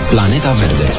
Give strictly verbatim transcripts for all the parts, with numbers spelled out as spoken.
Planeta Verde.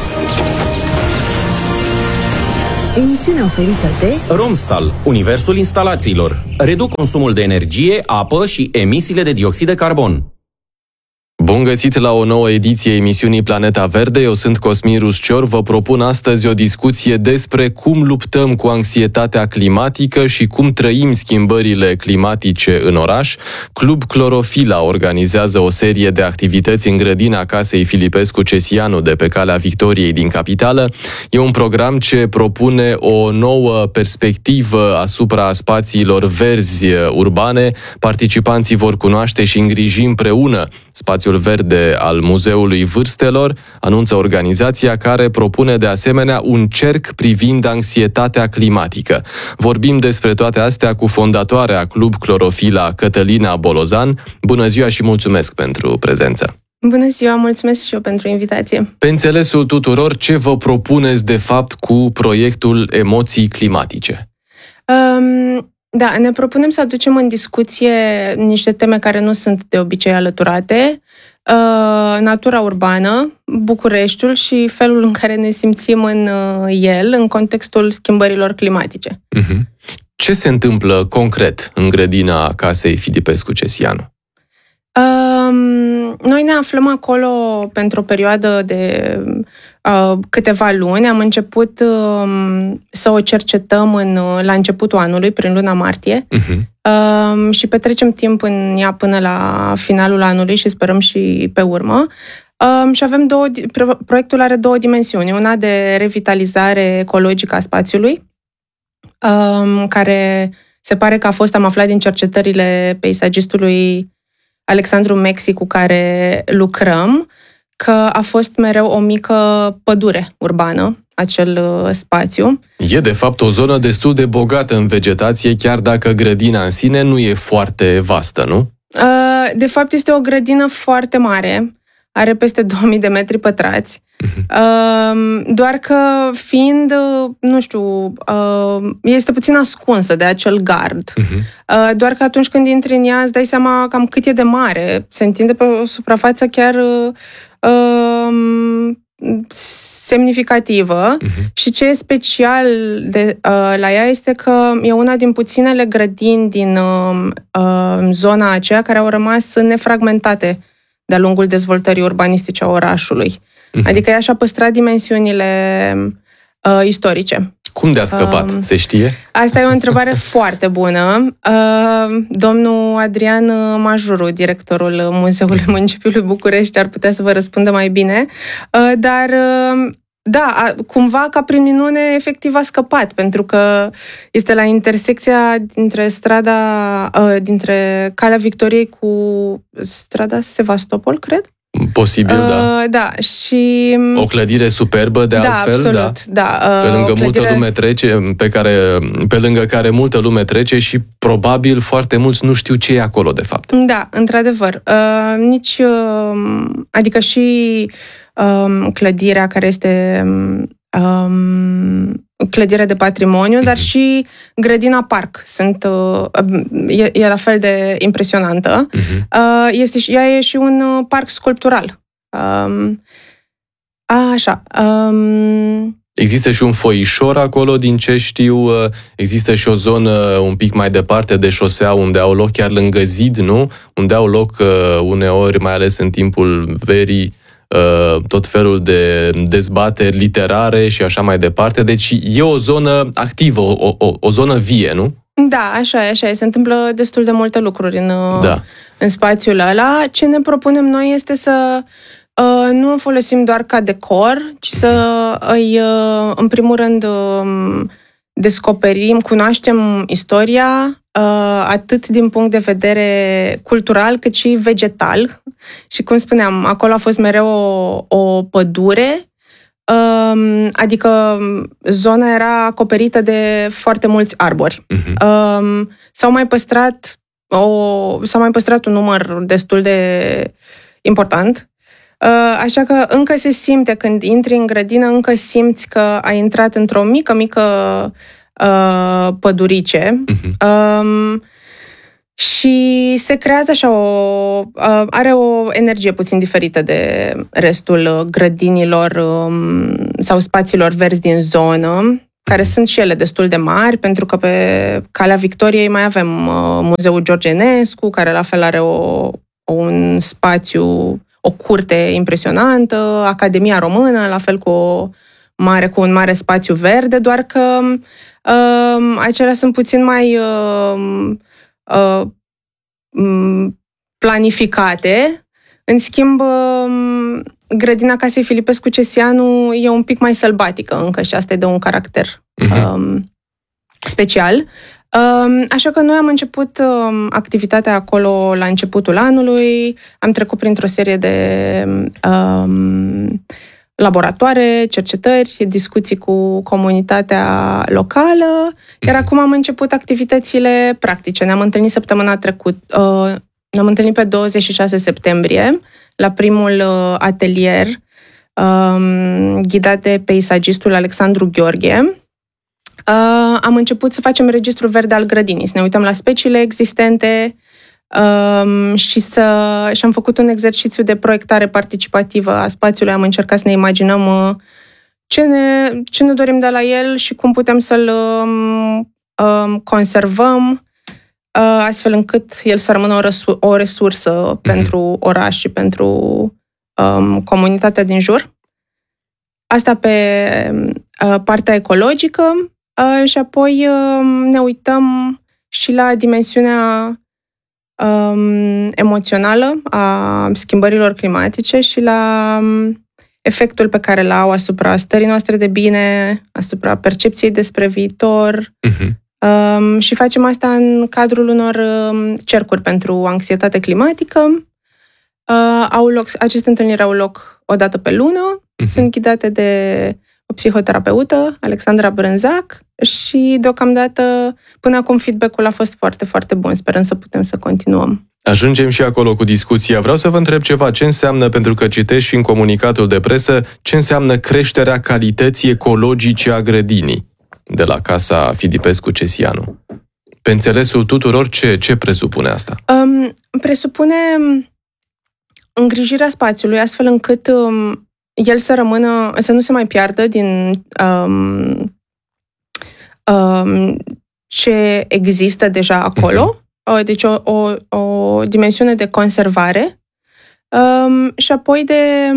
Emisiunea oferită de Romstal, universul instalațiilor. Reduc consumul de energie, apă și emisiile de dioxid de carbon. Bun găsit la o nouă ediție emisiunii Planeta Verde. Eu sunt Cosmin Ruscior. Vă propun astăzi o discuție despre cum luptăm cu anxietatea climatică și cum trăim schimbările climatice în oraș. Club Clorofila organizează o serie de activități în grădina Casei Filipescu Cesianu de pe Calea Victoriei din capitală. E un program ce propune o nouă perspectivă asupra spațiilor verzi urbane. Participanții vor cunoaște și îngriji împreună spațiul verde al Muzeului Vârstelor, anunță organizația, care propune de asemenea un cerc privind anxietatea climatică. Vorbim despre toate astea cu fondatoarea Club Clorofila, Cătălina Bolozan. Bună ziua și mulțumesc pentru prezență! Bună ziua, mulțumesc și eu pentru invitație! Pe înțelesul tuturor, ce vă propuneți de fapt cu proiectul Emoții Climatice? Um... Da, ne propunem să aducem în discuție niște teme care nu sunt de obicei alăturate, uh, natura urbană, Bucureștiul și felul în care ne simțim în uh, el, în contextul schimbărilor climatice. Uh-huh. Ce se întâmplă concret în grădina Casei Filipescu Cesianu? Uh, noi ne aflăm acolo pentru o perioadă de uh, câteva luni. Am început uh, să o cercetăm în, la începutul anului, prin luna martie, uh-huh. uh, și petrecem timp în ea până la finalul anului și sperăm și pe urmă. Uh, și avem două, proiectul are două dimensiuni. Una de revitalizare ecologică a spațiului, uh, care se pare că a fost, am aflat din cercetările peisagistului Alexandru Mexi, cu care lucrăm, că a fost mereu o mică pădure urbană, acel spațiu. E, de fapt, o zonă destul de bogată în vegetație, chiar dacă grădina în sine nu e foarte vastă, nu? De fapt, este o grădină foarte mare, are peste două mii de metri pătrați, uh-huh. doar că fiind, nu știu, este puțin ascunsă de acel gard. Uh-huh. Doar că atunci când intri în ea îți dai seama cam cât e de mare, se întinde pe o suprafață chiar semnificativă. Uh-huh. Și ce e special de, uh, la ea este că e una din puținele grădini din uh, uh, zona aceea care au rămas nefragmentate de-a lungul dezvoltării urbanistice a orașului. Uh-huh. Adică ea și-a păstrat dimensiunile uh, istorice. Cum de-a scăpat? Uh, se știe? Asta e o întrebare foarte bună. Uh, domnul Adrian Majuru, directorul Muzeului Municipiului București, ar putea să vă răspundă mai bine. Uh, dar... Uh, Da, cumva, ca prin minune, efectiv a scăpat, pentru că este la intersecția dintre strada, dintre Calea Victoriei cu strada Sevastopol, cred? Posibil, uh, da. Da, și... O clădire superbă, de da, altfel, absolut, da. da. Pe lângă clădire... multă lume trece, pe, care, pe lângă care multă lume trece și probabil foarte mulți nu știu ce e acolo, de fapt. Da, într-adevăr. Uh, nici... Uh, adică și... Um, clădirea care este um, clădirea de patrimoniu, mm-hmm. dar și grădina parc. Sunt, uh, e, e la fel de impresionantă. Mm-hmm. Uh, este, ea e și un uh, parc sculptural. Um, așa. Um, Există și un foișor acolo, din ce știu. Există și o zonă un pic mai departe de șosea, unde au loc, chiar lângă zid, nu? Unde au loc uneori, mai ales în timpul verii, tot felul de dezbateri literare și așa mai departe. Deci e o zonă activă, o, o, o zonă vie, nu? Da, așa e, așa e. Se întâmplă destul de multe lucruri în, da. în spațiul ăla. Ce ne propunem noi este să uh, nu o folosim doar ca decor, ci să îi, uh, în primul rând, uh, descoperim, cunoaștem istoria, atât din punct de vedere cultural, cât și vegetal. Și cum spuneam, acolo a fost mereu o, o pădure, adică zona era acoperită de foarte mulți arbori. Uh-huh. S-au mai păstrat o, s-au mai păstrat un număr destul de important. Așa că încă se simte, când intri în grădină, încă simți că ai intrat într-o mică, mică pădurice. Uh-huh. Um, și se creează așa o... are o energie puțin diferită de restul grădinilor sau spațiilor verzi din zonă, care sunt și ele destul de mari, pentru că pe Calea Victoriei mai avem Muzeul George Enescu, care la fel are o, un spațiu, o curte impresionantă, Academia Română, la fel cu, o mare, cu un mare spațiu verde, doar că uh, acelea sunt puțin mai uh, uh, planificate. În schimb, uh, grădina Casei Filipescu Cesianu e un pic mai sălbatică încă și asta îi dă un caracter uh-huh. um, special. Um, așa că noi am început um, activitatea acolo la începutul anului, am trecut printr-o serie de um, laboratoare, cercetări, discuții cu comunitatea locală, iar uh-huh. acum am început activitățile practice. Ne-am întâlnit săptămâna trecută, uh, ne-am întâlnit pe douăzeci și șase septembrie, la primul uh, atelier um, ghidat de peisagistul Alexandru Gheorghe. Uh, am început să facem registrul verde al grădinii, să ne uităm la speciile existente um, și, să, și am făcut un exercițiu de proiectare participativă a spațiului. Am încercat să ne imaginăm uh, ce, ne, ce ne dorim de la el și cum putem să-l um, um, conservăm, uh, astfel încât el să rămână o, resu- o resursă mm-hmm. pentru oraș și pentru um, comunitatea din jur. Asta pe uh, partea ecologică. Uh, și apoi uh, ne uităm și la dimensiunea um, emoțională a schimbărilor climatice și la um, efectul pe care l au asupra stării noastre de bine, asupra percepției despre viitor. Uh-huh. Um, și facem asta în cadrul unor um, cercuri pentru anxietate climatică. Uh, au loc, aceste întâlniri au loc o dată pe lună, uh-huh. sunt ghidate de o psihoterapeută, Alexandra Brânzac, și deocamdată, până acum, feedback-ul a fost foarte, foarte bun. Sperăm să putem să continuăm. Ajungem și acolo cu discuția. Vreau să vă întreb ceva. Ce înseamnă, pentru că citești și în comunicatul de presă, ce înseamnă creșterea calității ecologice a grădinii de la Casa Filipescu Cesianu? Pe înțelesul tuturor, ce, ce presupune asta? Um, presupune îngrijirea spațiului, astfel încât um, el să rămână, să nu se mai piardă din um, um, ce există deja acolo. Uh-huh. Deci o, o, o dimensiune de conservare um, și apoi de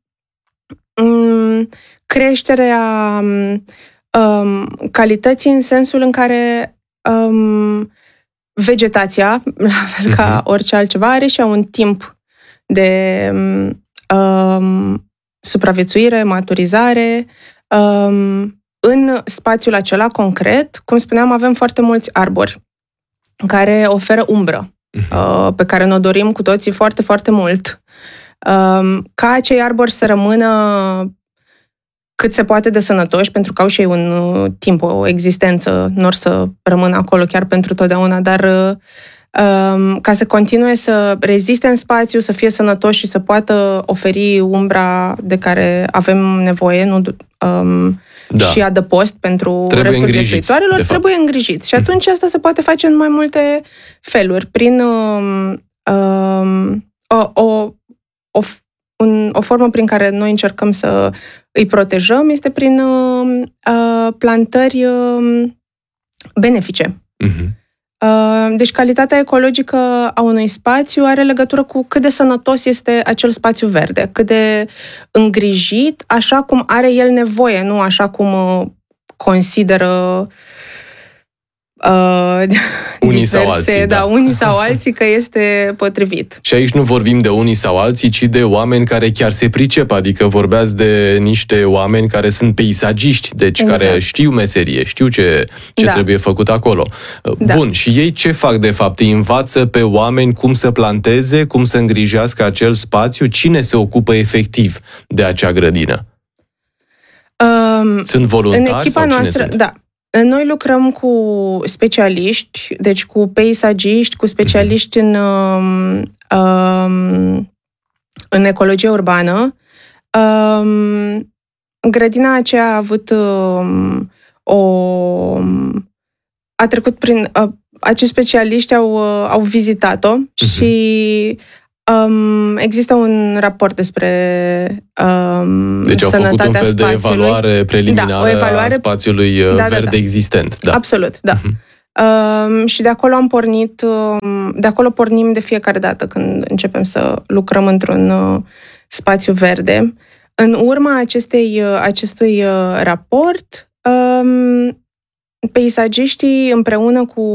um, creșterea um, calității în sensul în care um, vegetația, la fel uh-huh. ca orice altceva, are și un timp de um, supraviețuire, maturizare. Um, în spațiul acela concret, cum spuneam, avem foarte mulți arbori care oferă umbră, uh, pe care ne-o dorim cu toții foarte, foarte mult. Uh, ca acei arbori să rămână cât se poate de sănătoși, pentru că au și ei un uh, timp, o existență, nu or să rămână acolo chiar pentru totdeauna, dar uh, ca să continue să reziste în spațiu, să fie sănătoși și să poată oferi umbra de care avem nevoie, nu, um, da. și adăpost pentru trebuie restul viețuitoarelor, trebuie îngrijit. Și atunci asta se poate face în mai multe feluri. Prin um, um, o, o, o, un, o formă prin care noi încercăm să îi protejăm este prin uh, plantări uh, benefice. Uh-huh. Deci calitatea ecologică a unui spațiu are legătură cu cât de sănătos este acel spațiu verde, cât de îngrijit, așa cum are el nevoie, nu așa cum consideră uh, unii diverse, sau alții, da, da. unii sau alții că este potrivit. Și aici nu vorbim de unii sau alții, ci de oameni care chiar se pricep, adică vorbeați de niște oameni care sunt peisagiști, deci exact. care știu meserie, știu ce, ce da. trebuie făcut acolo. Da. Bun, și ei ce fac de fapt? Îi învață pe oameni cum să planteze, cum să îngrijească acel spațiu? Cine se ocupă efectiv de acea grădină? Um, sunt voluntari în echipa sau cine noastră, sunt? Da. Noi lucrăm cu specialiști, deci cu peisagiști, cu specialiști în, um, în ecologie urbană. Um, grădina aceea a avut um, o... a trecut prin... Uh, acești specialiști au, au vizitat-o uh-huh. și um, există un raport despre um, deci sănătatea spațiului. Deci au făcut un fel spațiului. de evaluare preliminară da, o evaluare... a spațiului da, verde da, da. existent. Da. Absolut, da. Uh-huh. Um, și de acolo am pornit, um, de acolo pornim de fiecare dată când începem să lucrăm într-un uh, spațiu verde. În urma acestei, uh, acestui uh, raport, um, peisagiștii împreună cu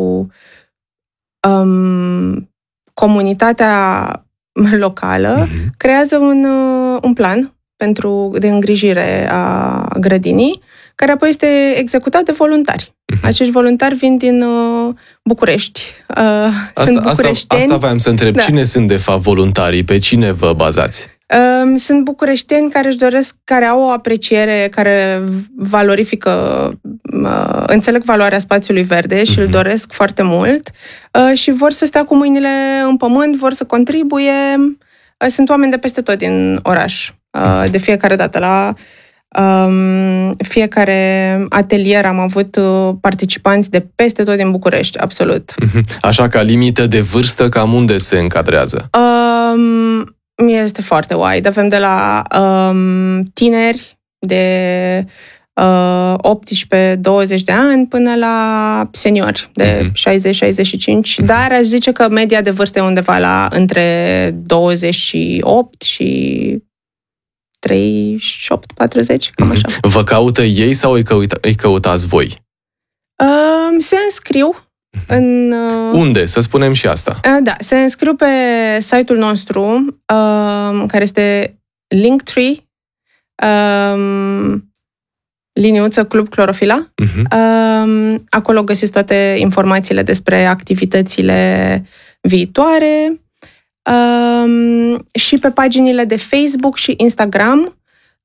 um, comunitatea locală uh-huh. creează un, uh, un plan pentru, de îngrijire a grădinii, care apoi este executat de voluntari. Uh-huh. Acești voluntari vin din uh, București. Uh, asta, sunt bucureșteni. Asta, asta voiam să întreb. Da. Cine sunt, de fapt, voluntarii? Pe cine vă bazați? Uh, sunt bucureșteni care își doresc, care au o apreciere, care valorifică, uh, înțeleg valoarea spațiului verde și uh-huh. îl doresc foarte mult uh, și vor să stea cu mâinile în pământ, vor să contribuie. Uh, sunt oameni de peste tot din oraș. Uh, de fiecare dată la Um, fiecare atelier am avut uh, participanți de peste tot din București, absolut. Așa, ca limită de vârstă, cam unde se încadrează? Um, este foarte wide. Avem de la um, tineri de uh, optsprezece douăzeci de ani până la seniori de uh-huh. șaizeci șaizeci și cinci, uh-huh. dar aș zice că media de vârstă e undeva la între douăzeci și opt și treizeci și opt patruzeci, cam așa. Vă caută ei sau îi, căuta, îi căutați voi? Uh, se înscriu în... Uh, Unde? Să spunem și asta. Uh, da, se înscriu pe site-ul nostru, uh, care este Linktree, uh, liniuță Club Clorofila. Uh-huh. Uh, acolo găsiți toate informațiile despre activitățile viitoare. Um, și pe paginile de Facebook și Instagram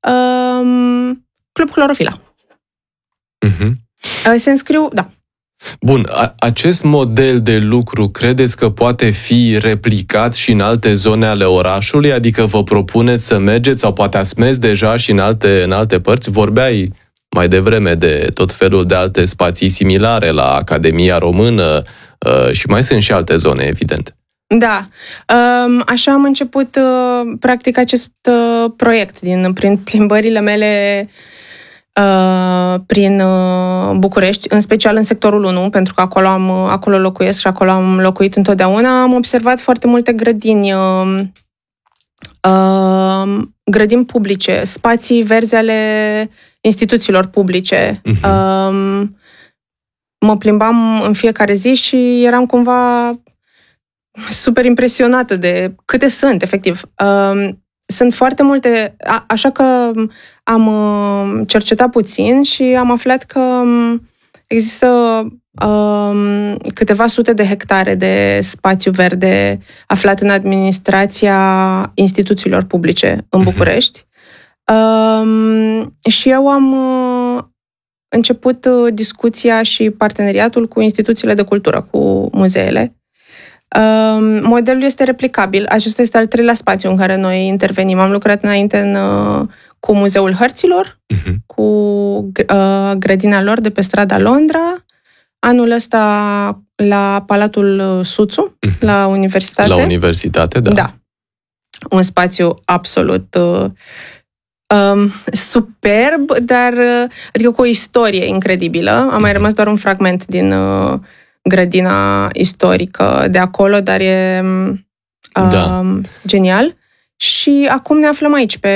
um, Club Clorofila. Uh-huh. Se înscriu, da. Bun, a- acest model de lucru credeți că poate fi replicat și în alte zone ale orașului? Adică vă propuneți să mergeți sau poate ați mers deja și în alte, în alte părți? Vorbeai mai devreme de tot felul de alte spații similare la Academia Română uh, și mai sunt și alte zone, evident. Da, așa am început practic acest proiect din, prin plimbările mele prin București, în special în sectorul unu, pentru că acolo, am, acolo locuiesc și acolo am locuit întotdeauna. Am observat foarte multe grădini, grădini publice, spații verzi ale instituțiilor publice. Uh-huh. Mă plimbam în fiecare zi și eram cumva super impresionată de câte sunt, efectiv. Sunt foarte multe, a, așa că am cercetat puțin și am aflat că există um, câteva sute de hectare de spațiu verde aflat în administrația instituțiilor publice în București. Um, și eu am uh, început discuția și parteneriatul cu instituțiile de cultură, cu muzeele. Modelul este replicabil. Acesta este al treilea spațiu în care noi intervenim. Am lucrat înainte în, cu Muzeul Hărților, uh-huh. cu uh, grădina lor de pe strada Londra, anul ăsta la Palatul Suțu, uh-huh. la Universitate. La Universitate, da. Da. Un spațiu absolut uh, um, superb, dar uh, adică cu o istorie incredibilă. A mai rămas doar un fragment din... Uh, grădina istorică de acolo, dar e uh, da. genial. Și acum ne aflăm aici, pe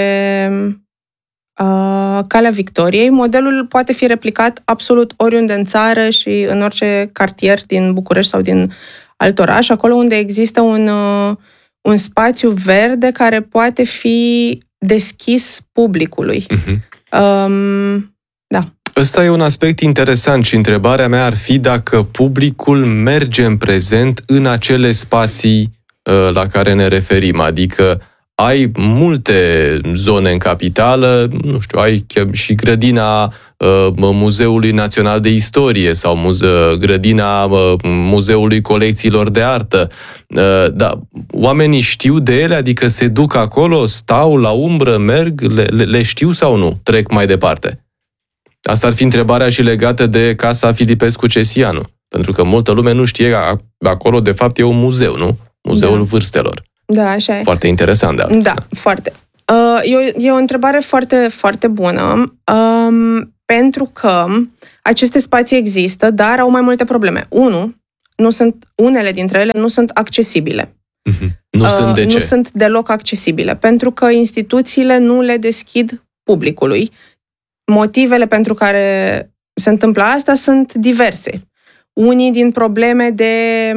uh, Calea Victoriei. Modelul poate fi replicat absolut oriunde în țară și în orice cartier din București sau din alt oraș, acolo unde există un, uh, un spațiu verde care poate fi deschis publicului. Uh-huh. Um, da. Ăsta e un aspect interesant și întrebarea mea ar fi dacă publicul merge în prezent în acele spații uh, la care ne referim. Adică ai multe zone în capitală, nu știu, ai chiar și grădina uh, Muzeului Național de Istorie sau muze- grădina uh, Muzeului Colecțiilor de Artă. Uh, da, oamenii știu de ele, adică se duc acolo, stau la umbră, merg, le, le, le știu sau nu? Trec mai departe? Asta ar fi întrebarea și legată de Casa Filipescu Cesianu. Pentru că multă lume nu știe că acolo, de fapt, e un muzeu, nu? Muzeul da. Vârstelor. Da, așa e. Foarte interesant, de altfel. Da, foarte. Uh, e, o, e o întrebare foarte, foarte bună, um, pentru că aceste spații există, dar au mai multe probleme. Unu, nu sunt, unele dintre ele nu sunt accesibile. Mm-hmm. Nu uh, sunt de ce? Nu sunt deloc accesibile, pentru că instituțiile nu le deschid publicului. Motivele pentru care se întâmplă asta sunt diverse. Unii din probleme de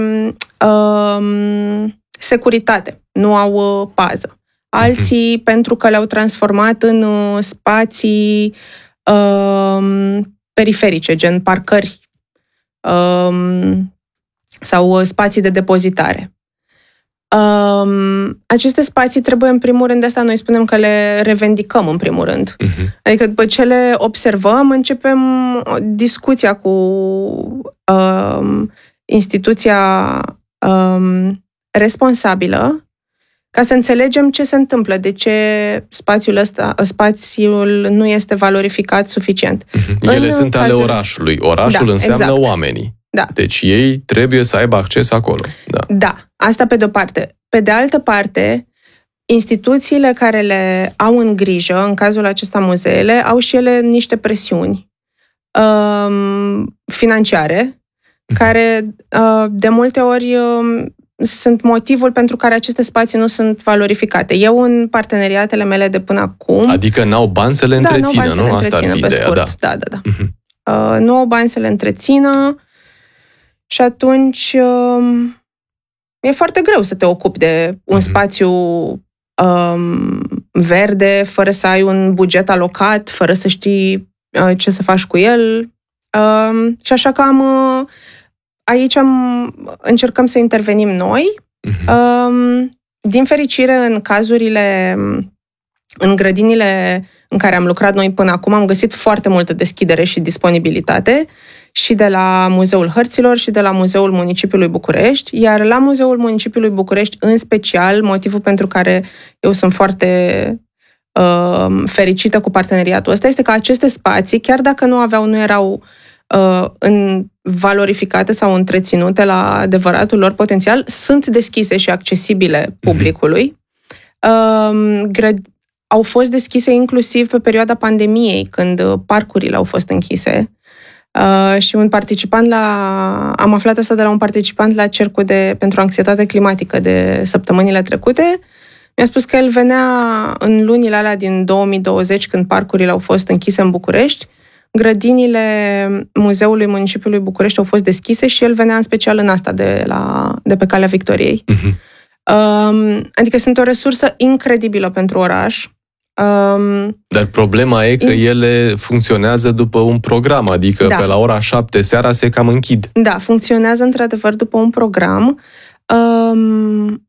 um, securitate, nu au uh, pază. Alții uh-huh. pentru că le-au transformat în uh, spații um, periferice, gen parcări um, sau uh, spații de depozitare. Um, aceste spații trebuie, în primul rând, de asta noi spunem că le revendicăm, în primul rând. Uh-huh. Adică după ce le observăm, începem discuția cu um, instituția um, responsabilă ca să înțelegem ce se întâmplă, de ce spațiul ăsta, spațiul nu este valorificat suficient. Uh-huh. Ele în sunt cazul... ale orașului. Orașul da, înseamnă exact. Oamenii. Da. Deci ei trebuie să aibă acces acolo. Da. Da, asta pe de-o parte. Pe de altă parte, instituțiile care le au în grijă, în cazul acesta muzeele, au și ele niște presiuni um, financiare, mm-hmm. care uh, de multe ori uh, sunt motivul pentru care aceste spații nu sunt valorificate. Eu, în parteneriatele mele de până acum... Adică n-au bani să le întrețină, da, nu? Le Asta ar fi ideea, scurt. da. Da, da, da. Mm-hmm. Uh, nu au bani să le întrețină și atunci uh, e foarte greu să te ocupi de un mm-hmm. spațiu um, verde, fără să ai un buget alocat, fără să știi uh, ce să faci cu el. Uh, și așa că am... Uh, aici am, încercăm să intervenim noi. Mm-hmm. Uh, din fericire, în cazurile, în grădinile în care am lucrat noi până acum, am găsit foarte multă deschidere și disponibilitate și de la Muzeul Hărților și de la Muzeul Municipiului București, iar la Muzeul Municipiului București, în special, motivul pentru care eu sunt foarte uh, fericită cu parteneriatul ăsta este că aceste spații, chiar dacă nu aveau, nu erau uh, în valorificate sau întreținute la adevăratul lor potențial, sunt deschise și accesibile publicului. Uh, grăd- au fost deschise inclusiv pe perioada pandemiei, când parcurile au fost închise. Uh, și un participant la... Am aflat asta de la un participant la cercul de, pentru anxietate climatică de săptămânile trecute. Mi-a spus că el venea în lunile alea din două mii douăzeci, când parcurile au fost închise în București. Grădinile Muzeului Municipiului București au fost deschise și el venea în special în asta de, la, de pe Calea Victoriei. Uh-huh. Uh, adică sunt o resursă incredibilă pentru oraș. Um, Dar problema e că ele funcționează după un program, adică da. Pe la ora șapte seara se cam închid. Da, funcționează într-adevăr după un program. Um,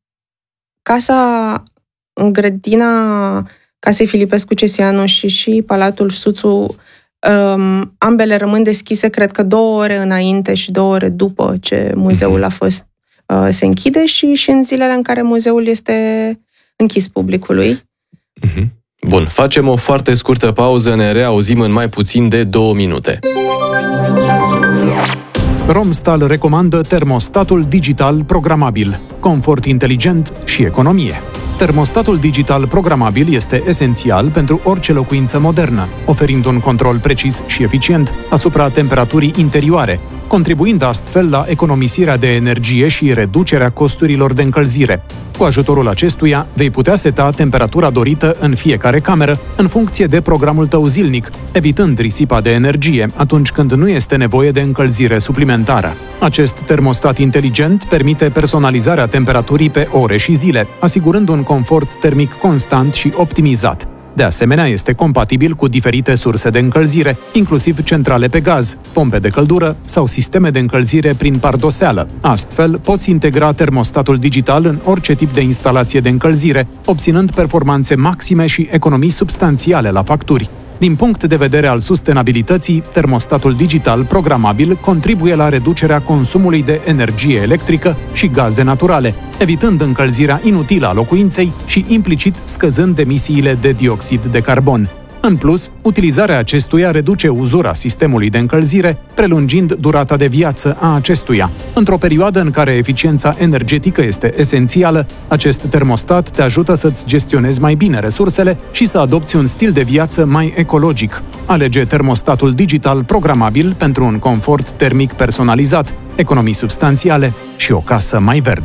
casa, grădina Casei Filipescu Cesianu și și Palatul Suțu, um, ambele rămân deschise, cred că două ore înainte și două ore după ce muzeul a fost, uh, se închide și, și în zilele în care muzeul este închis publicului. Uh-huh. Bun, facem o foarte scurtă pauză, ne reauzim în mai puțin de două minute. Romstal recomandă termostatul digital programabil, confort inteligent și economie. Termostatul digital programabil este esențial pentru orice locuință modernă, oferind un control precis și eficient asupra temperaturii interioare, contribuind astfel la economisirea de energie și reducerea costurilor de încălzire. Cu ajutorul acestuia, vei putea seta temperatura dorită în fiecare cameră, în funcție de programul tău zilnic, evitând risipa de energie atunci când nu este nevoie de încălzire suplimentară. Acest termostat inteligent permite personalizarea temperaturii pe ore și zile, asigurând un confort termic constant și optimizat. De asemenea, este compatibil cu diferite surse de încălzire, inclusiv centrale pe gaz, pompe de căldură sau sisteme de încălzire prin pardoseală. Astfel, poți integra termostatul digital în orice tip de instalație de încălzire, obținând performanțe maxime și economii substanțiale la facturi. Din punct de vedere al sustenabilității, termostatul digital programabil contribuie la reducerea consumului de energie electrică și gaze naturale, evitând încălzirea inutilă a locuinței și implicit scăzând emisiile de dioxid de carbon. În plus, utilizarea acestuia reduce uzura sistemului de încălzire, prelungind durata de viață a acestuia. Într-o perioadă în care eficiența energetică este esențială, acest termostat te ajută să-ți gestionezi mai bine resursele și să adopți un stil de viață mai ecologic. Alege termostatul digital programabil pentru un confort termic personalizat, economii substanțiale și o casă mai verde.